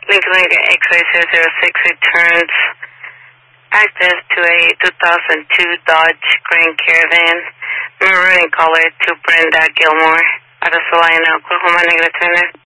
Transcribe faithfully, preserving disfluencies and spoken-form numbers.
Lincoln Lincoln X-ray zero zero six returns access to a two thousand two Dodge Grand Caravan, maroon in color, to Brenda Gilmore, out of Salina, Oklahoma, negative turner.